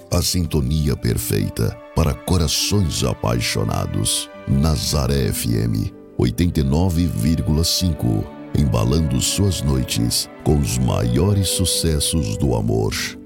a sintonia perfeita para corações apaixonados. Nazaré FM 89,5, embalando suas noites com os maiores sucessos do amor.